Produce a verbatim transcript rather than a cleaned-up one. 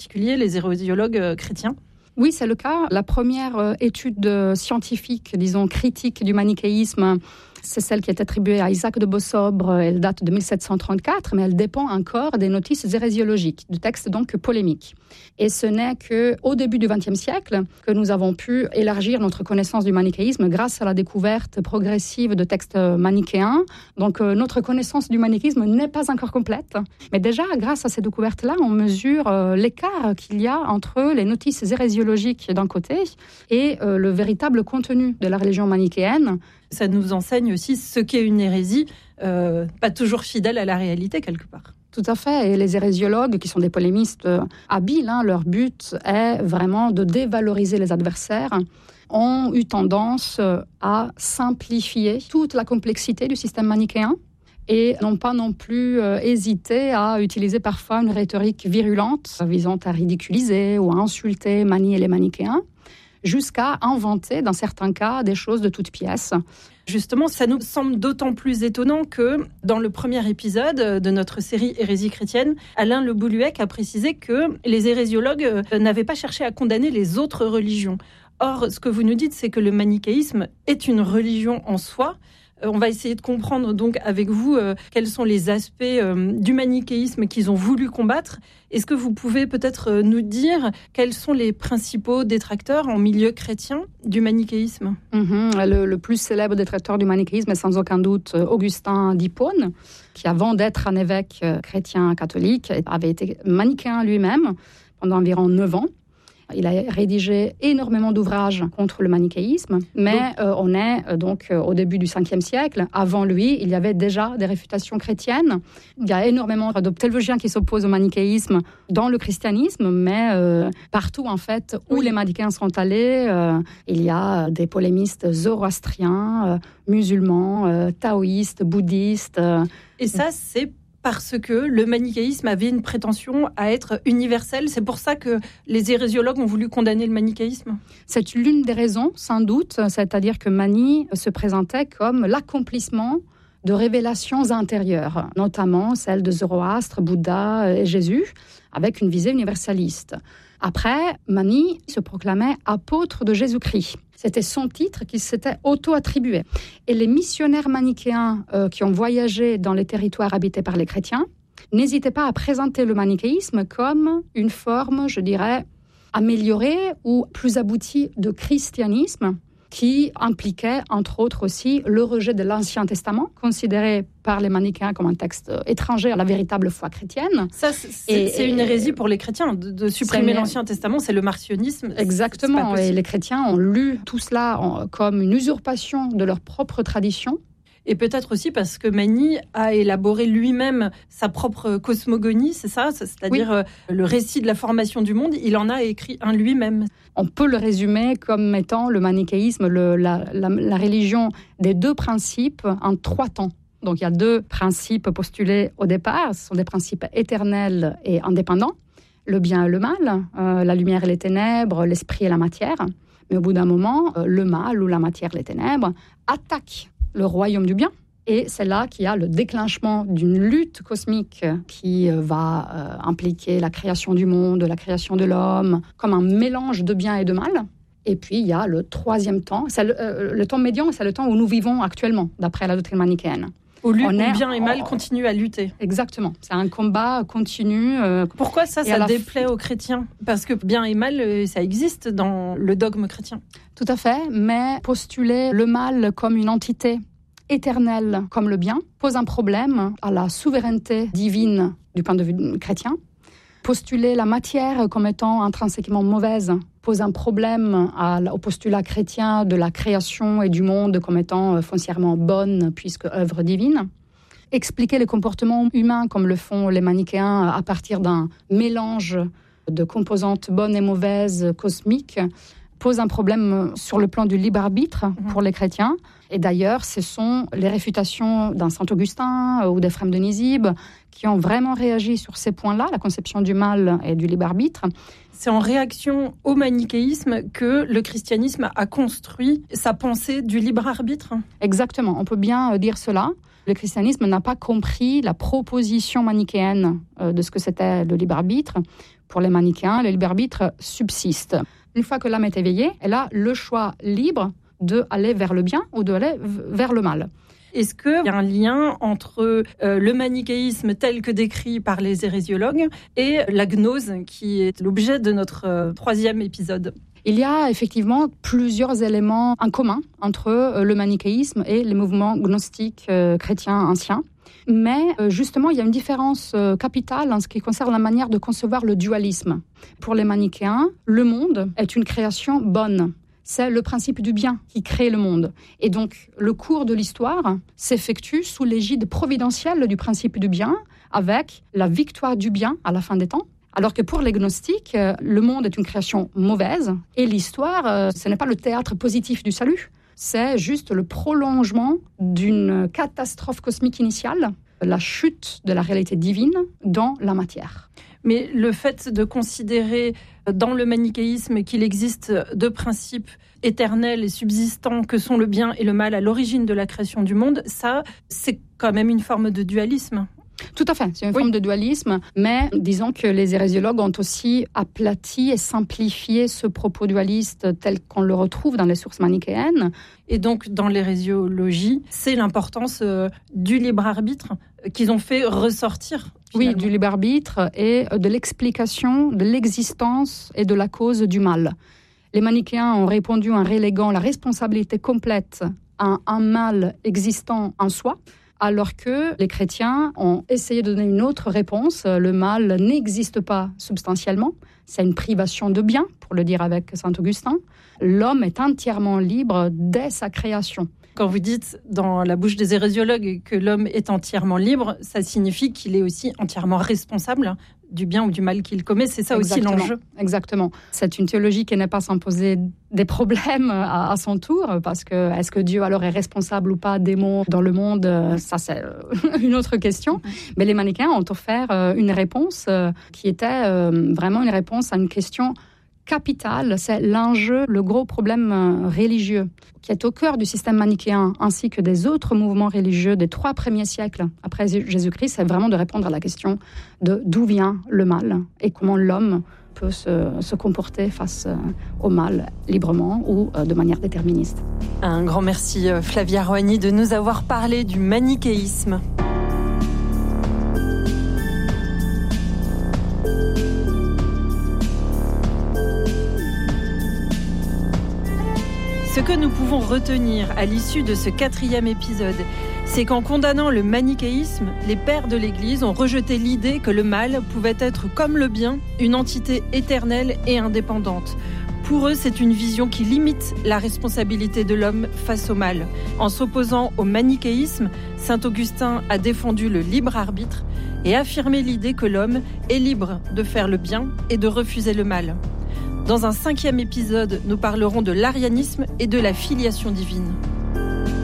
particulier les hérésiologues chrétiens ? Oui, c'est le cas. La première étude scientifique, disons critique du manichéisme, c'est celle qui est attribuée à Isaac de Beausobre. Elle date de mille sept cent trente-quatre, mais elle dépend encore des notices hérésiologiques, de textes donc polémiques. Et ce n'est qu'au début du vingtième siècle que nous avons pu élargir notre connaissance du manichéisme grâce à la découverte progressive de textes manichéens. Donc euh, notre connaissance du manichéisme n'est pas encore complète. Mais déjà, grâce à ces découvertes-là, on mesure euh, l'écart qu'il y a entre les notices hérésiologiques d'un côté et euh, le véritable contenu de la religion manichéenne. Ça nous enseigne aussi ce qu'est une hérésie, euh, pas toujours fidèle à la réalité quelque part. Tout à fait. Et les hérésiologues, qui sont des polémistes habiles, hein, leur but est vraiment de dévaloriser les adversaires, ont eu tendance à simplifier toute la complexité du système manichéen et n'ont pas non plus euh, hésité à utiliser parfois une rhétorique virulente visant à ridiculiser ou à insulter Mani et les manichéens, jusqu'à inventer, dans certains cas, des choses de toutes pièces. Justement, ça nous semble d'autant plus étonnant que, dans le premier épisode de notre série Hérésie chrétienne, Alain Le Bouluec a précisé que les hérésiologues n'avaient pas cherché à condamner les autres religions. Or, ce que vous nous dites, c'est que le manichéisme est une religion en soi. On va essayer de comprendre donc avec vous euh, quels sont les aspects euh, du manichéisme qu'ils ont voulu combattre. Est-ce que vous pouvez peut-être euh, nous dire quels sont les principaux détracteurs en milieu chrétien du manichéisme ? Mm-hmm. Le, le plus célèbre détracteur du manichéisme est sans aucun doute Augustin d'Hippone, qui avant d'être un évêque chrétien catholique avait été manichéen lui-même pendant environ neuf ans. Il a rédigé énormément d'ouvrages contre le manichéisme, mais euh, on est euh, donc euh, au début du cinquième siècle. Avant lui, il y avait déjà des réfutations chrétiennes. Il y a énormément de théologiens qui s'opposent au manichéisme dans le christianisme, mais euh, partout en fait où oui. les manichéens sont allés, euh, il y a des polémistes zoroastriens, euh, musulmans, euh, taoïstes, bouddhistes. Euh, Et ça, c'est parce que le manichéisme avait une prétention à être universel. C'est pour ça que les hérésiologues ont voulu condamner le manichéisme. C'est l'une des raisons, sans doute, c'est-à-dire que Mani se présentait comme l'accomplissement de révélations intérieures, notamment celles de Zoroastre, Bouddha et Jésus, avec une visée universaliste. Après, Mani se proclamait apôtre de Jésus-Christ. C'était son titre qu'il s'était auto-attribué. Et les missionnaires manichéens euh, qui ont voyagé dans les territoires habités par les chrétiens n'hésitaient pas à présenter le manichéisme comme une forme, je dirais, améliorée ou plus aboutie de christianisme, qui impliquait, entre autres aussi, le rejet de l'Ancien Testament, considéré par les manichéens comme un texte étranger à la véritable foi chrétienne. Ça, c'est, et, c'est une hérésie pour les chrétiens. De, de supprimer l'Ancien Testament, c'est le marcionisme. Exactement. Et les chrétiens ont lu tout cela en, comme une usurpation de leur propre tradition. Et peut-être aussi parce que Mani a élaboré lui-même sa propre cosmogonie, c'est ça ? C'est-à-dire oui. euh, le récit de la formation du monde, il en a écrit un lui-même. On peut le résumer comme étant le manichéisme, le, la, la, la religion des deux principes en trois temps. Donc il y a deux principes postulés au départ, ce sont des principes éternels et indépendants, le bien et le mal, euh, la lumière et les ténèbres, l'esprit et la matière. Mais au bout d'un moment, euh, le mal ou la matière, les ténèbres, attaquent le royaume du bien. Et c'est là qu'il y a le déclenchement d'une lutte cosmique qui va euh, impliquer la création du monde, la création de l'homme, comme un mélange de bien et de mal. Et puis, il y a le troisième temps. C'est le, euh, le temps médian, c'est le temps où nous vivons actuellement, d'après la doctrine manichéenne. Où, lu- où bien et mal en... continuent à lutter. Exactement. C'est un combat continu. Euh, Pourquoi ça, ça déplaît f... aux chrétiens ? Parce que bien et mal, ça existe dans le dogme chrétien. Tout à fait. Mais postuler le mal comme une entité éternelle comme le bien pose un problème à la souveraineté divine du point de vue chrétien. Postuler la matière comme étant intrinsèquement mauvaise pose un problème à, au postulat chrétien de la création et du monde comme étant foncièrement bonne puisque œuvre divine. Expliquer les comportements humains comme le font les manichéens à partir d'un mélange de composantes bonnes et mauvaises cosmiques pose un problème sur le plan du libre arbitre pour les chrétiens. Et d'ailleurs, ce sont les réfutations d'un Saint Augustin ou d'Éphrem de Nisibe qui ont vraiment réagi sur ces points-là, la conception du mal et du libre arbitre. C'est en réaction au manichéisme que le christianisme a construit sa pensée du libre arbitre ? Exactement, on peut bien dire cela. Le christianisme n'a pas compris la proposition manichéenne de ce que c'était le libre arbitre Pour les manichéens, le libre arbitre subsiste. Une fois que l'âme est éveillée, elle a le choix libre d'aller vers le bien ou d'aller vers le mal. Est-ce qu'il y a un lien entre euh, le manichéisme tel que décrit par les hérésiologues et la gnose qui est l'objet de notre euh, troisième épisode ? Il y a effectivement plusieurs éléments en commun entre euh, le manichéisme et les mouvements gnostiques euh, chrétiens anciens. Mais euh, justement, il y a une différence euh, capitale en ce qui concerne la manière de concevoir le dualisme. Pour les manichéens, le monde est une création bonne. C'est le principe du bien qui crée le monde. Et donc, le cours de l'histoire s'effectue sous l'égide providentielle du principe du bien, avec la victoire du bien à la fin des temps. Alors que pour les gnostiques, le monde est une création mauvaise, et l'histoire, ce n'est pas le théâtre positif du salut, c'est juste le prolongement d'une catastrophe cosmique initiale, la chute de la réalité divine dans la matière. Mais le fait de considérer dans le manichéisme qu'il existe deux principes éternels et subsistants que sont le bien et le mal à l'origine de la création du monde, ça, c'est quand même une forme de dualisme. Tout à fait, c'est une oui. forme de dualisme, mais disons que les hérésiologues ont aussi aplati et simplifié ce propos dualiste tel qu'on le retrouve dans les sources manichéennes. Et donc, dans l'hérésiologie, c'est l'importance euh, du libre arbitre qu'ils ont fait ressortir. Finalement. Oui, du libre arbitre et de l'explication de l'existence et de la cause du mal. Les manichéens ont répondu en reléguant la responsabilité complète à un mal existant en soi, alors que les chrétiens ont essayé de donner une autre réponse. Le mal n'existe pas substantiellement, c'est une privation de bien, pour le dire avec saint Augustin. L'homme est entièrement libre dès sa création. Quand vous dites dans la bouche des hérésiologues que l'homme est entièrement libre, ça signifie qu'il est aussi entièrement responsable du bien ou du mal qu'il commet. C'est ça Exactement. aussi l'enjeu. Exactement. C'est une théologie qui n'est pas sans poser des problèmes à, à son tour, parce que est-ce que Dieu alors est responsable ou pas des maux dans le monde ? Ça, c'est une autre question. Mm-hmm. Mais les manichéens ont offert une réponse qui était vraiment une réponse à une question capitale, c'est l'enjeu, le gros problème religieux qui est au cœur du système manichéen ainsi que des autres mouvements religieux des trois premiers siècles après Jésus-Christ, c'est vraiment de répondre à la question de d'où vient le mal et comment l'homme peut se, se comporter face au mal librement ou de manière déterministe. Un grand merci Flavia Rohani de nous avoir parlé du manichéisme. Ce que nous pouvons retenir à l'issue de ce quatrième épisode, c'est qu'en condamnant le manichéisme, les pères de l'Église ont rejeté l'idée que le mal pouvait être, comme le bien, une entité éternelle et indépendante. Pour eux, c'est une vision qui limite la responsabilité de l'homme face au mal. En s'opposant au manichéisme, saint Augustin a défendu le libre arbitre et affirmé l'idée que l'homme est libre de faire le bien et de refuser le mal. Dans un cinquième épisode, nous parlerons de l'arianisme et de la filiation divine.